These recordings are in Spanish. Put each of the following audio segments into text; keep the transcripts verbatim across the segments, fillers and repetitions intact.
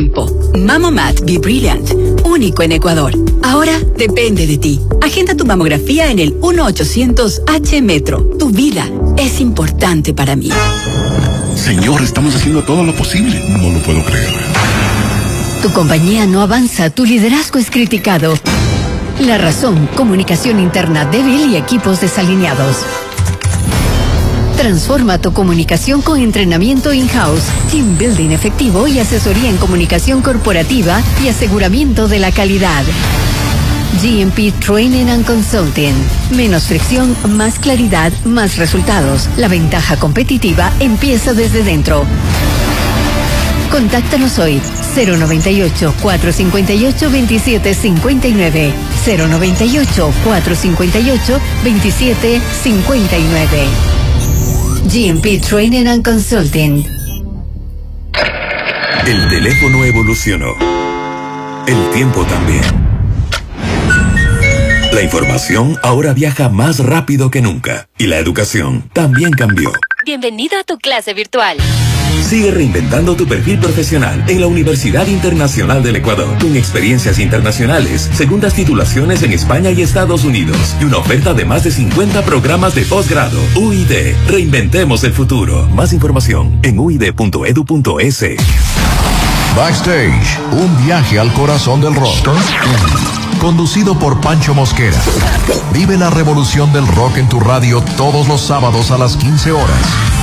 tiempo. Mamomat Be Brilliant, único en Ecuador. Ahora depende de ti. Agenda tu mamografía en el uno ochocientos H Metro. Tu vida es importante para mí. Señor, estamos haciendo todo lo posible. No lo puedo creer. Tu compañía no avanza, tu liderazgo es criticado. La razón, comunicación interna débil y equipos desalineados. Transforma tu comunicación con entrenamiento in-house, team building efectivo y asesoría en comunicación corporativa y aseguramiento de la calidad. G M P Training and Consulting. Menos fricción, más claridad, más resultados. La ventaja competitiva empieza desde dentro. Contáctanos hoy. cero noventa y ocho, cuatrocientos cincuenta y ocho, veintisiete cincuenta y nueve. cero noventa y ocho, cuatrocientos cincuenta y ocho, veintisiete cincuenta y nueve. G M P Training and Consulting. El teléfono evolucionó. El tiempo también. La información ahora viaja más rápido que nunca. Y la educación también cambió. Bienvenido a tu clase virtual. Sigue reinventando tu perfil profesional en la Universidad Internacional del Ecuador, con experiencias internacionales, segundas titulaciones en España y Estados Unidos, y una oferta de más de cincuenta programas de posgrado. U I D, reinventemos el futuro. Más información en u i d punto e d u punto e s. Backstage, un viaje al corazón del rock. Conducido por Pancho Mosquera. Vive la revolución del rock en tu radio todos los sábados a las quince horas.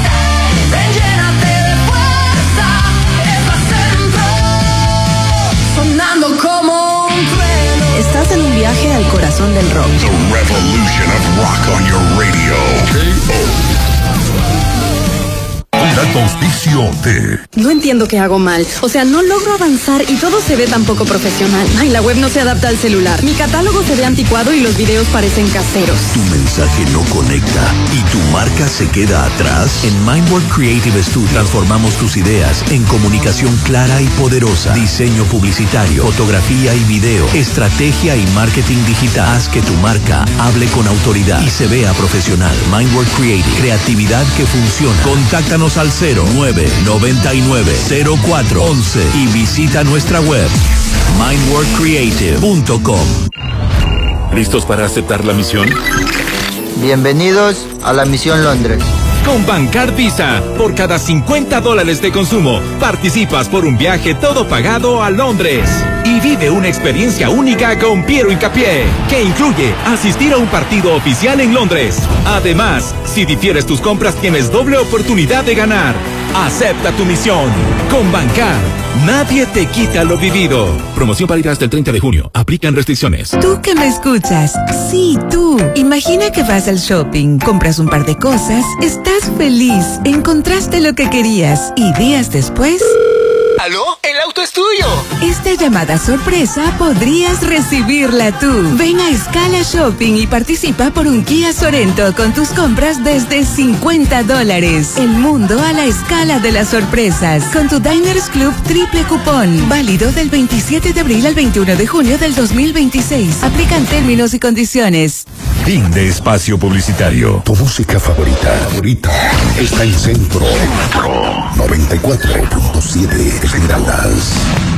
Estás en un viaje al corazón del rock. The revolution of rock on your radio. El auspicio de... No entiendo qué hago mal. O sea, no logro avanzar y todo se ve tan poco profesional. Ay, la web no se adapta al celular. Mi catálogo se ve anticuado y los videos parecen caseros. Tu mensaje no conecta y tu marca se queda atrás. En Mindworld Creative Studio transformamos tus ideas en comunicación clara y poderosa. Diseño publicitario, fotografía y video, estrategia y marketing digital. Haz que tu marca hable con autoridad y se vea profesional. Mindworld Creative, creatividad que funciona. Contáctanos al cero nueve noventa y nueve cero cuatro once y visita nuestra web mindworld creative punto com. ¿Listos para aceptar la misión? Bienvenidos a la Misión Londres. Con Bancard Visa, por cada cincuenta dólares de consumo, participas por un viaje todo pagado a Londres. Y vive una experiencia única con Piero Hincapié, que incluye asistir a un partido oficial en Londres. Además, si difieres tus compras tienes doble oportunidad de ganar. Acepta tu misión. Con Bancard, nadie te quita lo vivido. Promoción válida hasta el treinta de junio. Aplican restricciones. Tú que me escuchas, sí, tú. Imagina que vas al shopping, compras un par de cosas, estás feliz, encontraste lo que querías y días después... ¿Aló? ¡El auto es tuyo! Esta llamada sorpresa podrías recibirla tú. Ven a Escala Shopping y participa por un Kia Sorento con tus compras desde cincuenta dólares. El mundo a la escala de las sorpresas. Con tu Diners Club triple cupón. Válido del veintisiete de abril al veintiuno de junio del dos mil veintiséis. Aplican términos y condiciones. Fin de espacio publicitario. Tu música favorita, favorita está en Centro noventa y cuatro punto siete Esmeraldas.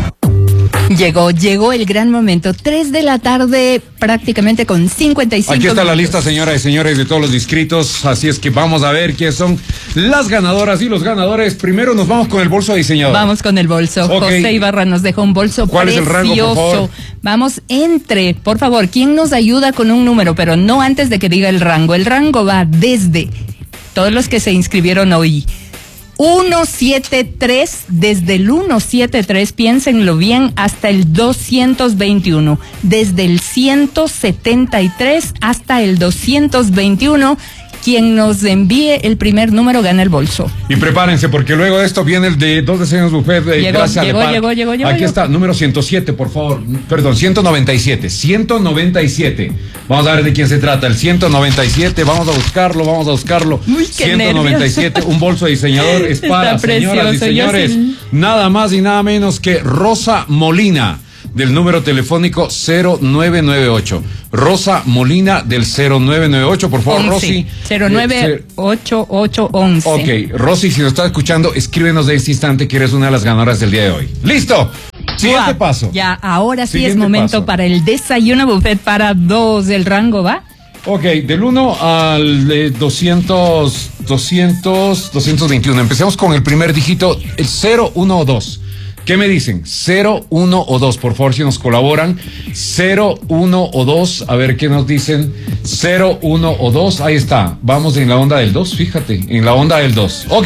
Llegó, llegó el gran momento. Tres de la tarde, prácticamente con cincuenta y cinco Aquí está minutos. la lista, señoras y señores, de todos los inscritos. Así es que vamos a ver quiénes son las ganadoras y los ganadores. Primero nos vamos con el bolso diseñador. Vamos con el bolso. Okay. José Ibarra nos dejó un bolso ¿Cuál precioso. es el rango, por favor? Vamos entre, por favor, ¿quién nos ayuda con un número? Pero no antes de que diga el rango. El rango va desde todos los que se inscribieron hoy. ciento setenta y tres, desde el ciento setenta y tres, piénsenlo bien, hasta el doscientos veintiuno. Desde el ciento setenta y tres hasta el doscientos veintiuno. Quien nos envíe el primer número gana el bolso. Y prepárense, porque luego de esto viene el de dos deseos buffet de Llegó, Gracia llegó, Lepar. llegó, llegó, llegó, Aquí llegó. está, número ciento siete, por favor. Perdón, ciento noventa y siete. ciento noventa y siete. Vamos a ver de quién se trata. El ciento noventa y siete, vamos a buscarlo, vamos a buscarlo. Uy, qué ciento noventa y siete, nervios. un bolso de diseñador es para, Está señoras y precioso, yo señores, sí. nada más y nada menos que Rosa Molina, del número telefónico cero nueve nueve ocho. Rosa Molina del cero nueve nueve ocho, por favor, once. Rosy. cero nueve ocho ocho once. Ok, Rosy, si nos estás escuchando, escríbenos de este instante que eres una de las ganadoras del día de hoy. ¡Listo! Siguiente paso. Ya, ahora sí Siguiente es momento paso. para el desayuno buffet para dos. El rango va. Ok, del uno al eh, doscientos, doscientos, doscientos veintiuno. Empecemos con el primer dígito, el cero, uno o dos. ¿Qué me dicen? cero, uno o dos, por favor, si nos colaboran. cero, uno o dos, a ver qué nos dicen. cero, uno o dos, ahí está. Vamos en la onda del dos, fíjate, en la onda del dos. Ok,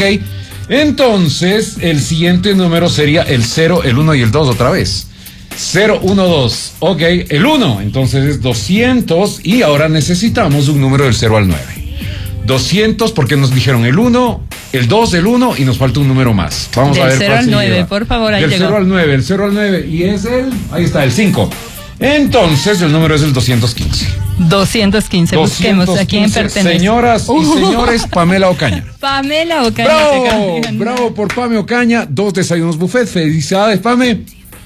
entonces el siguiente número sería el cero, el uno y el dos otra vez. cero, uno, dos, ok, el uno, entonces es doscientos y ahora necesitamos un número del cero al nueve. doscientos porque nos dijeron el uno, el dos, el uno y nos falta un número más. Vamos Del a ver cero cuál al se nueve, lleva. por favor, ahí Del llegó. cero al nueve, el cero al nueve y es el, ahí está, el cinco. Entonces el número es el doscientos quince. doscientos quince, busquemos a quién pertenece. Señoras y señores, Pamela Ocaña. Pamela Ocaña. Bravo, bravo por Pame Ocaña, dos desayunos buffet, felicidades Pame.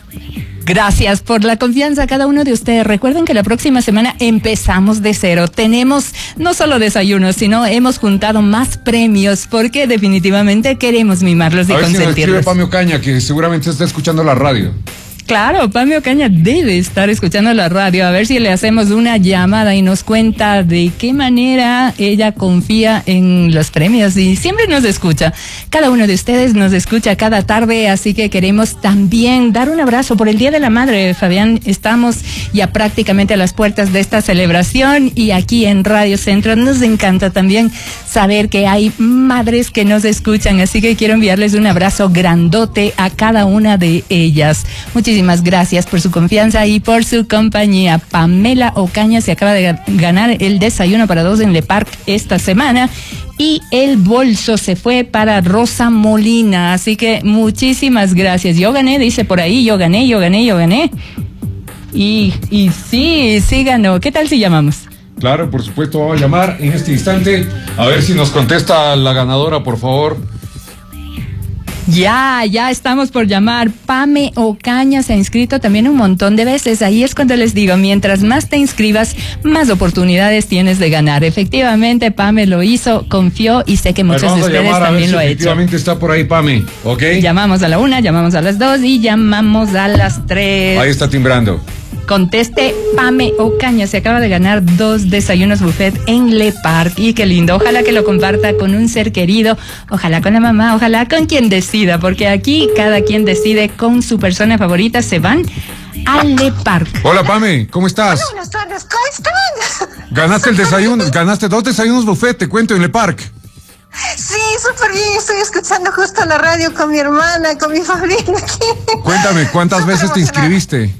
Gracias por la confianza a cada uno de ustedes. Recuerden que la próxima semana empezamos de cero. Tenemos no solo desayunos, sino hemos juntado más premios porque definitivamente queremos mimarlos y A ver si nos escribe consentirlos. Pame Ocaña, que seguramente está escuchando la radio. Claro, Pame Ocaña debe estar escuchando la radio, a ver si le hacemos una llamada y nos cuenta de qué manera ella confía en los premios y siempre nos escucha. Cada uno de ustedes nos escucha cada tarde, así que queremos también dar un abrazo por el Día de la Madre, Fabián. Estamos ya prácticamente a las puertas de esta celebración y aquí en Radio Centro nos encanta también saber que hay madres que nos escuchan, así que quiero enviarles un abrazo grandote a cada una de ellas. Muchísimas Muchísimas gracias por su confianza y por su compañía. Pamela Ocaña se acaba de ganar el desayuno para dos en Le Parc esta semana y el bolso se fue para Rosa Molina. Así que muchísimas gracias. Yo gané, dice por ahí, yo gané, yo gané, yo gané. Y, y sí, sí ganó. ¿Qué tal si llamamos? Claro, por supuesto, vamos a llamar en este instante. A ver si nos contesta la ganadora, por favor. Ya, ya estamos por llamar. Pame Ocaña se ha inscrito también un montón de veces. Ahí es cuando les digo, mientras más te inscribas, más oportunidades tienes de ganar. Efectivamente, Pame lo hizo, confió y sé que muchos de ustedes también lo han hecho. Efectivamente está por ahí Pame, ¿ok? Llamamos a la una, llamamos a las dos y llamamos a las tres. Ahí está timbrando. Conteste Pame Ocaña, se acaba de ganar dos desayunos buffet en Le Parc y qué lindo, ojalá que lo comparta con un ser querido, ojalá con la mamá, ojalá con quien decida, porque aquí cada quien decide con su persona favorita, se van al Le Parc. Hola Pame, ¿cómo estás? Hola, buenas tardes, ¿cómo están? Ganaste el desayuno, ganaste dos desayunos buffet, te cuento, en Le Parc. Sí, súper bien, estoy escuchando justo la radio con mi hermana, con mi familia aquí. Cuéntame, ¿cuántas Súper veces te emocionada. inscribiste?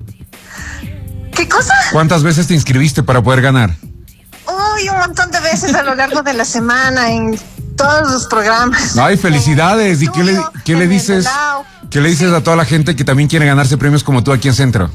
¿Qué cosa? ¿Cuántas veces te inscribiste para poder ganar? Uy, un montón de veces a lo largo de la semana en todos los programas. Ay, felicidades. ¿Y qué le, qué le dices? ¿Qué le dices a toda la gente que también quiere ganarse premios como tú aquí en Centro?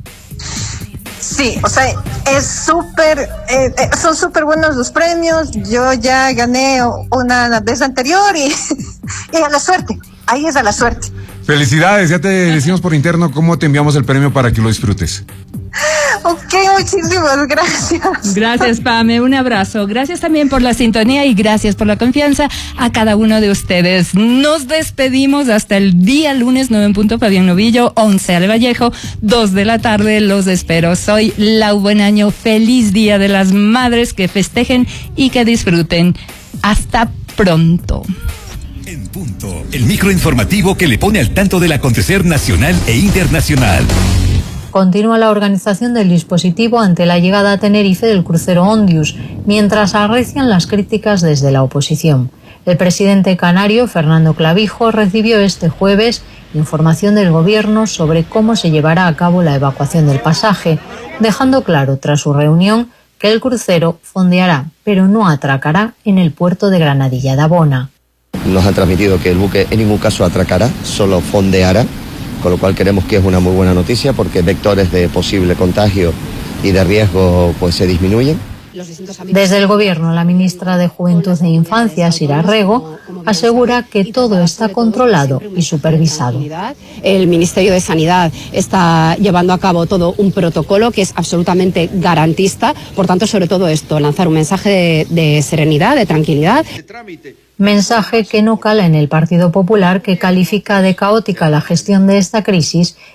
Sí, o sea, es súper, eh, eh, son súper buenos los premios. Yo ya gané una vez anterior y, y a la suerte. Ahí es a la suerte. Felicidades, ya te decimos por interno cómo te enviamos el premio para que lo disfrutes. Ok, muchísimas gracias. Gracias, Pame, un abrazo. Gracias también por la sintonía y gracias por la confianza a cada uno de ustedes. Nos despedimos hasta el día lunes, nueve en punto, Fabián Novillo, once al Vallejo, dos de la tarde, los espero. Soy Lau Buenaño, feliz Día de las Madres, que festejen y que disfruten. Hasta pronto. En punto, el microinformativo que le pone al tanto del acontecer nacional e internacional. Continúa la organización del dispositivo ante la llegada a Tenerife del crucero Ondius, mientras arrecian las críticas desde la oposición. El presidente canario, Fernando Clavijo, recibió este jueves información del gobierno sobre cómo se llevará a cabo la evacuación del pasaje, dejando claro tras su reunión que el crucero fondeará, pero no atracará en el puerto de Granadilla de Abona. Nos han transmitido que el buque en ningún caso atracará, solo fondeará, con lo cual creemos que es una muy buena noticia porque vectores de posible contagio y de riesgo pues se disminuyen. Desde el gobierno, la ministra de Juventud e Infancia, Sira Rego, asegura que todo está controlado y supervisado. El Ministerio de Sanidad está llevando a cabo todo un protocolo que es absolutamente garantista, por tanto, sobre todo esto, lanzar un mensaje de, de serenidad, de tranquilidad. Mensaje que no cala en el Partido Popular, que califica de caótica la gestión de esta crisis